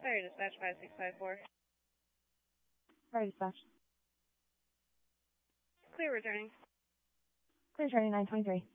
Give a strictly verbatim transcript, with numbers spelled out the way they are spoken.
Sorry, dispatch five six five four. Sorry, dispatch. Clear returning. Clear returning nine twenty-three.